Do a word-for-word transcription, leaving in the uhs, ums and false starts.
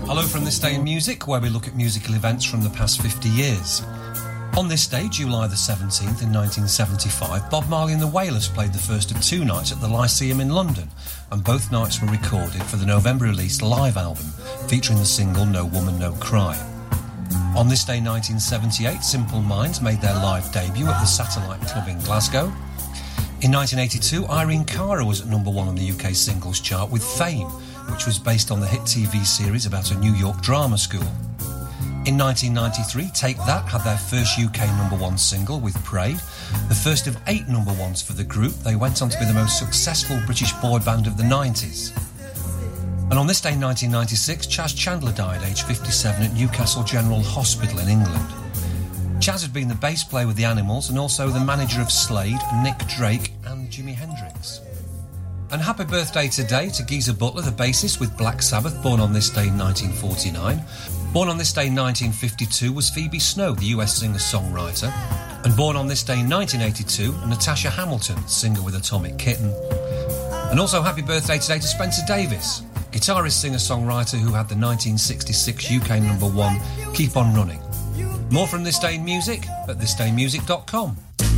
Hello from This Day in Music, where we look at musical events from the past fifty years. On this day, July the seventeenth in nineteen seventy-five, Bob Marley and the Wailers played the first of two nights at the Lyceum in London, and both nights were recorded for the November released live album, featuring the single No Woman No Cry. On this day, nineteen seventy-eight, Simple Minds made their live debut at the Satellite Club in Glasgow. In nineteen eighty-two, Irene Cara was at number one on the U K singles chart with Fame, which was based on the hit T V series about a New York drama school. In nineteen ninety-three, Take That had their first U K number one single with Parade, the first of eight number ones for the group. They went on to be the most successful British boy band of the nineties. And on this day, nineteen ninety-six, Chas Chandler died aged fifty-seven at Newcastle General Hospital in England. Chas had been the bass player with the Animals and also the manager of Slade, Nick Drake and Jimi Hendrix. And happy birthday today to Geezer Butler, the bassist with Black Sabbath, born on this day in nineteen forty-nine. Born on this day in nineteen fifty-two was Phoebe Snow, the U S singer-songwriter. And born on this day in nineteen eighty-two, Natasha Hamilton, singer with Atomic Kitten. And also happy birthday today to Spencer Davis, guitarist, singer-songwriter who had the nineteen sixty-six U K number one, Keep On Running. More from This Day in Music at this day music dot com.